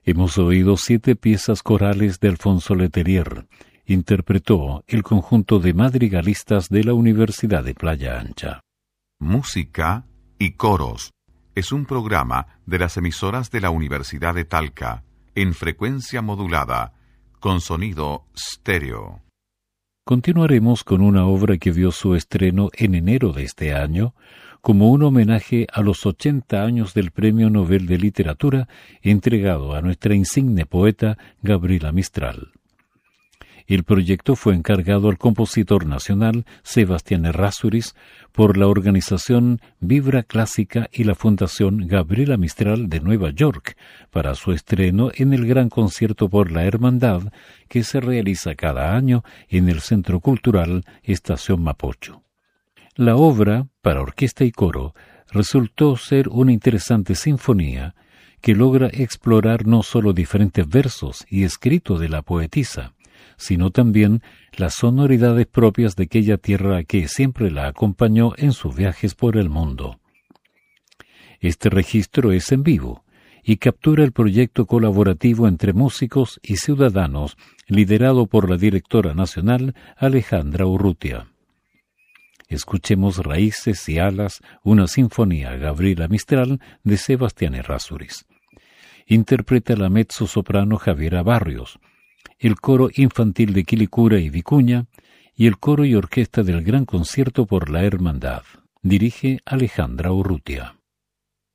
Hemos oído 7 piezas corales de Alfonso Letelier. Interpretó el conjunto de madrigalistas de la Universidad de Playa Ancha. Música y coros es un programa de las emisoras de la Universidad de Talca en frecuencia modulada con sonido estéreo. Continuaremos con una obra que vio su estreno en enero de este año como un homenaje a los 80 años del Premio Nobel de Literatura entregado a nuestra insigne poeta Gabriela Mistral. El proyecto fue encargado al compositor nacional Sebastián Errázuriz por la organización Vibra Clásica y la Fundación Gabriela Mistral de Nueva York para su estreno en el Gran Concierto por la Hermandad que se realiza cada año en el Centro Cultural Estación Mapocho. La obra, para orquesta y coro, resultó ser una interesante sinfonía que logra explorar no solo diferentes versos y escritos de la poetisa, sino también las sonoridades propias de aquella tierra que siempre la acompañó en sus viajes por el mundo. Este registro es en vivo y captura el proyecto colaborativo entre músicos y ciudadanos liderado por la directora nacional Alejandra Urrutia. Escuchemos Raíces y Alas, una sinfonía Gabriela Mistral de Sebastián Errázuriz. Interpreta la mezzosoprano Javiera Barrios, el coro infantil de Quilicura y Vicuña y el coro y orquesta del Gran Concierto por la Hermandad. Dirige Alejandra Urrutia.